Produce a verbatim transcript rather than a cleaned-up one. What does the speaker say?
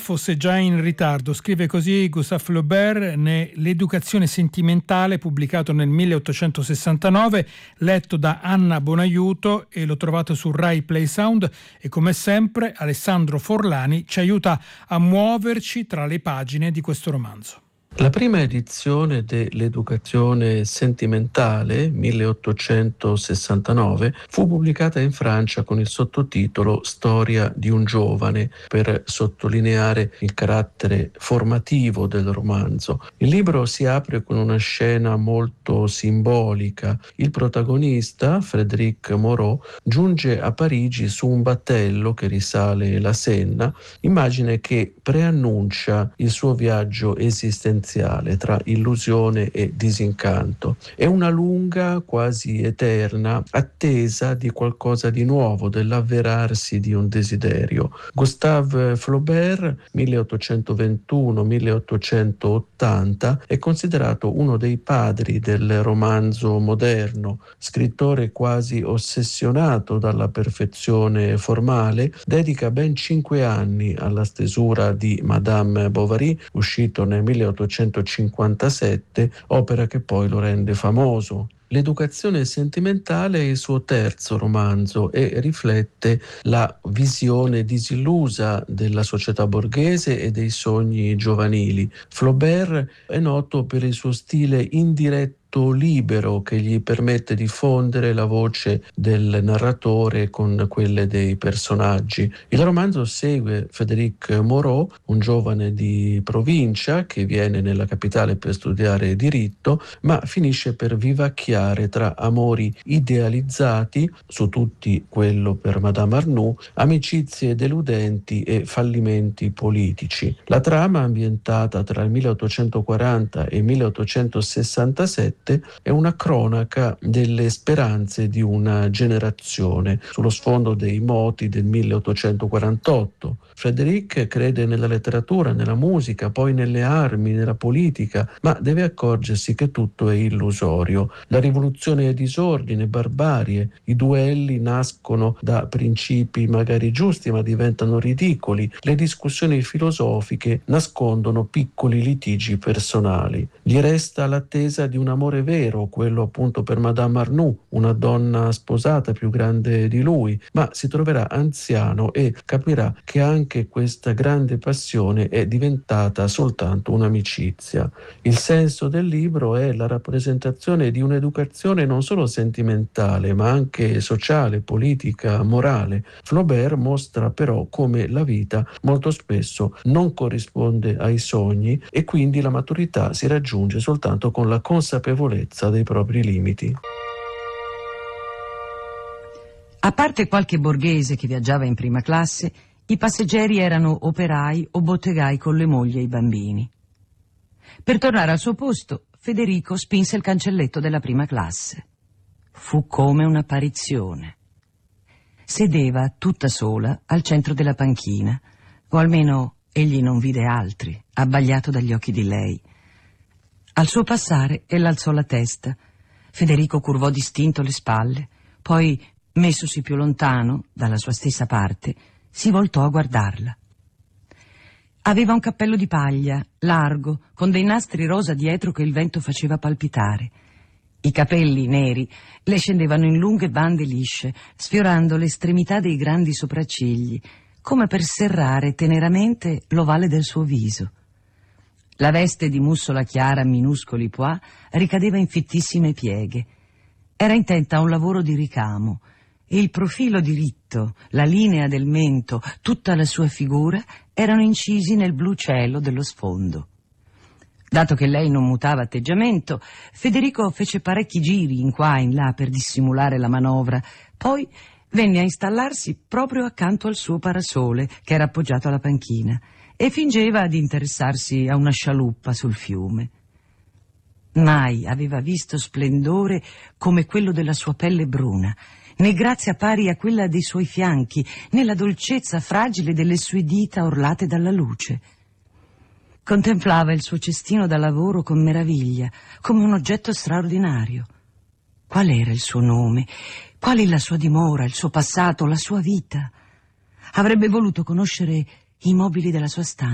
fosse già in ritardo, scrive così Gustave Flaubert nell'Educazione sentimentale, pubblicato nel milleottocentosessantanove, letto da Anna Bonaiuto, e l'ho trovato su Rai Play Sound, e come sempre Alessandro Forlani ci aiuta a muoverci tra le pagine di questo romanzo. La prima edizione dell'Educazione sentimentale, milleottocentosessantanove, fu pubblicata in Francia con il sottotitolo Storia di un giovane, per sottolineare il carattere formativo del romanzo. Il libro si apre con una scena molto simbolica. Il protagonista, Frédéric Moreau, giunge a Parigi su un battello che risale la Senna, immagine che preannuncia il suo viaggio esistenziale tra illusione e disincanto. È una lunga, quasi eterna, attesa di qualcosa di nuovo, dell'avverarsi di un desiderio. Gustave Flaubert, milleottocentoventuno milleottocentottanta, è considerato uno dei padri del romanzo moderno, scrittore quasi ossessionato dalla perfezione formale. Dedica ben cinque anni alla stesura di Madame Bovary, uscito nel milleottocentocinquantasette, opera che poi lo rende famoso. L'Educazione sentimentale è il suo terzo romanzo e riflette la visione disillusa della società borghese e dei sogni giovanili. Flaubert è noto per il suo stile indiretto libero che gli permette di fondere la voce del narratore con quelle dei personaggi. Il romanzo segue Frédéric Moreau, un giovane di provincia che viene nella capitale per studiare diritto, ma finisce per vivacchiare tra amori idealizzati, su tutti quello per Madame Arnoux, amicizie deludenti e fallimenti politici. La trama, ambientata tra il milleottocentoquaranta e il milleottocentosessantasette, è una cronaca delle speranze di una generazione sullo sfondo dei moti del milleottocentoquarantotto. Frédéric crede nella letteratura, nella musica, poi nelle armi, nella politica, ma deve accorgersi che tutto è illusorio. La rivoluzione è disordine, barbarie, i duelli nascono da principi magari giusti ma diventano ridicoli, le discussioni filosofiche nascondono piccoli litigi personali. Gli resta l'attesa di un amore vero, quello appunto per Madame Arnoux, una donna sposata più grande di lui, ma si troverà anziano e capirà che anche questa grande passione è diventata soltanto un'amicizia. Il senso del libro è la rappresentazione di un'educazione non solo sentimentale, ma anche sociale, politica, morale. Flaubert mostra però come la vita molto spesso non corrisponde ai sogni e quindi la maturità si raggiunge soltanto con la consapevolezza dei propri limiti. A parte qualche borghese che viaggiava in prima classe, i passeggeri erano operai o bottegai con le mogli e i bambini. Per tornare al suo posto, Federico spinse il cancelletto della prima classe. Fu come un'apparizione. Sedeva tutta sola al centro della panchina, o almeno egli non vide altri, abbagliato dagli occhi di lei. Al suo passare ella alzò la testa. Federico curvò distinto le spalle, poi, messosi più lontano, dalla sua stessa parte, si voltò a guardarla. Aveva un cappello di paglia, largo, con dei nastri rosa dietro che il vento faceva palpitare. I capelli neri le scendevano in lunghe bande lisce, sfiorando l'estremità dei grandi sopraccigli, come per serrare teneramente l'ovale del suo viso. La veste di mussola chiara a minuscoli pois ricadeva in fittissime pieghe. Era intenta a un lavoro di ricamo. Il profilo diritto, la linea del mento, tutta la sua figura erano incisi nel blu cielo dello sfondo. Dato che lei non mutava atteggiamento, Federico fece parecchi giri in qua e in là per dissimulare la manovra, poi venne a installarsi proprio accanto al suo parasole, che era appoggiato alla panchina, e fingeva di interessarsi a una scialuppa sul fiume. Mai aveva visto splendore come quello della sua pelle bruna, né grazia pari a quella dei suoi fianchi, né la dolcezza fragile delle sue dita orlate dalla luce. Contemplava il suo cestino da lavoro con meraviglia, come un oggetto straordinario. Qual era il suo nome? Qual è la sua dimora, il suo passato, la sua vita? Avrebbe voluto conoscere i mobili della sua stanza.